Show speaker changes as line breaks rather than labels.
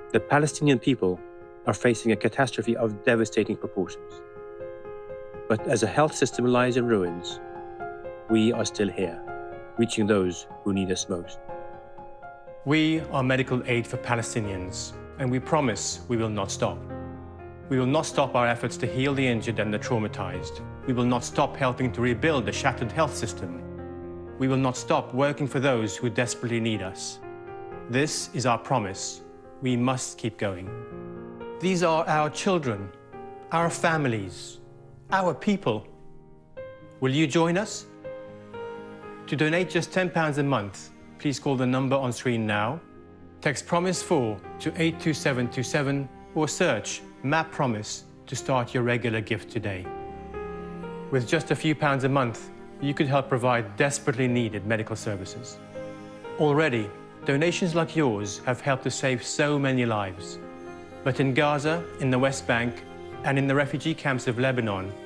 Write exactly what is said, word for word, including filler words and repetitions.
The Palestinian people are facing a catastrophe of devastating proportions. But as a health system lies in ruins, we are still here, reaching those who need us most.
We are Medical Aid for Palestinians, and we promise we will not stop. We will not stop our efforts to heal the injured and the traumatized. We will not stop helping to rebuild the shattered health system. We will not stop working for those who desperately need us. This is our promise. We must keep going. These are our children, our families, our people. Will you join us? To donate just ten pounds a month, please call the number on screen now, text Promise four to eight two seven two seven, or search Map Promise to start your regular gift today. With just a few pounds a month, you could help provide desperately needed medical services. Already, donations like yours have helped to save so many lives. But in Gaza, in the West Bank, and in the refugee camps of Lebanon,